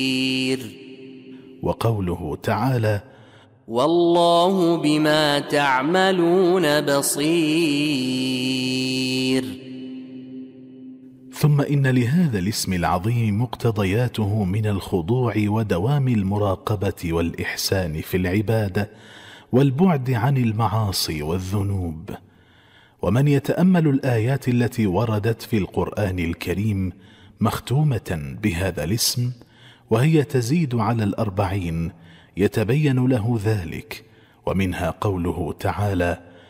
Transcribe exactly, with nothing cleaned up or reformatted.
وقوله تعالى: والله بما تعملون بصير. ثم إن لهذا الاسم العظيم مقتضياته من الخضوع ودوام المراقبة والإحسان في العبادة والبعد عن المعاصي والذنوب. ومن يتأمل الآيات التي وردت في القرآن الكريم مختومة بهذا الاسم، وهي تزيد على الأربعين، يتبين له ذلك. ومنها قوله تعالى: